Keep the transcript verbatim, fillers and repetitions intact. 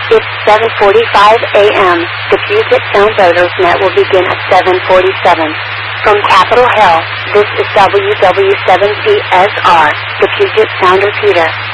It's seven forty-five a m The Puget Sound Voters Net will begin at seven forty-seven. From Capitol Hill, this is W W seven C S R, the Puget Sound Repeater.